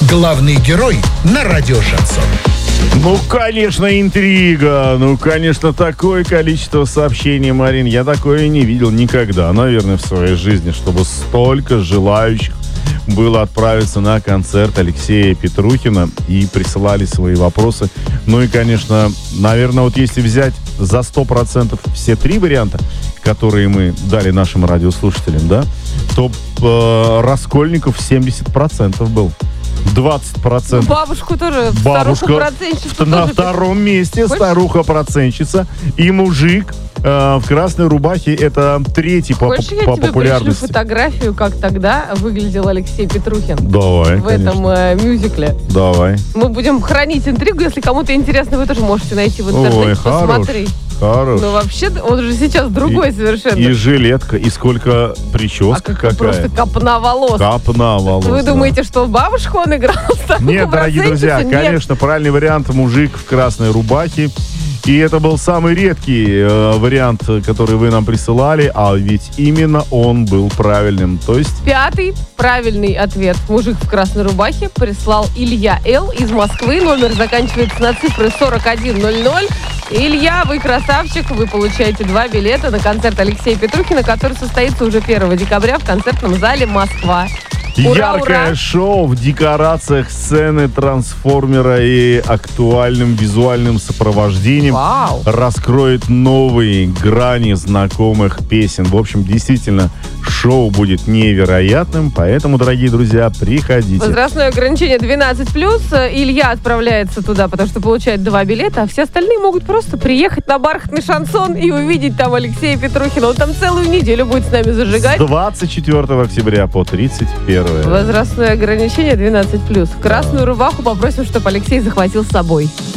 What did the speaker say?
Главный герой на радио «Шансон». Ну, конечно, интрига. Ну, конечно, такое количество сообщений, Марин, я такое не видел никогда, наверное, в своей жизни, чтобы столько желающих было отправиться на концерт Алексея Петрухина и присылали свои вопросы. Ну и, конечно, наверное, вот если взять за 100% все три варианта, которые мы дали нашим радиослушателям, да, то Раскольников 70% был. 20%. Бабушку тоже. Бабушка на втором месте. Старуха-процентщица. И мужик в красной рубахе. Это третий по популярности. Я тебе пришлю фотографию, как тогда выглядел Алексей Петрухин. Давай, в этом мюзикле. Давай. Мы будем хранить интригу. Если кому-то интересно, вы тоже можете найти в интернете. Ой, посмотреть. Хорош. Ну, вообще, он же сейчас другой совершенно. И жилетка, и сколько прическа какая. Просто копна волос. Копна волос. Вы думаете, что бабушку он играл? Нет, дорогие друзья, конечно, правильный вариант — мужик в красной рубахе. И это был самый редкий вариант, который вы нам присылали, а ведь именно он был правильным. То есть... Пятый правильный ответ. Мужик в красной рубахе прислал Илья Л. из Москвы. Номер заканчивается на цифры 4100. Илья, вы красавчик. Вы получаете 2 билета на концерт Алексея Петрухина, который состоится уже 1 декабря в концертном зале «Москва». Ура, яркое ура. шоу в декорациях сцены трансформера и актуальным визуальным сопровождением. Вау. Раскроет новые грани знакомых песен. В общем, действительно, шоу будет невероятным, поэтому, дорогие друзья, приходите. Возрастное ограничение 12+. Илья отправляется туда, потому что получает 2 билета, а все остальные могут просто приехать на бархатный шансон и увидеть там Алексея Петрухина. Он там целую неделю будет с нами зажигать. С 24 октября по 31. Возрастное ограничение 12+. Красную рубаху попросим, чтобы Алексей захватил с собой.